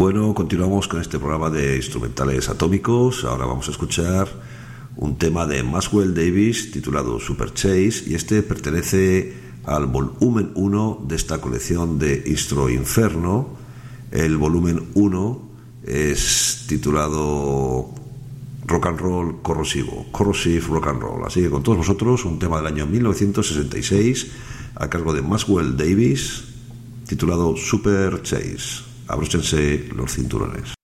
Bueno, continuamos con este programa de instrumentales atómicos. Ahora vamos a escuchar un tema de Maxwell Davis titulado Super Chase, y este pertenece al volumen 1 de esta colección de Instro Inferno. El volumen 1 es titulado Rock and Roll Corrosive Rock and Roll. Así que con todos vosotros un tema del año 1966 a cargo de Maxwell Davis titulado Super Chase. Abróchense los cinturones.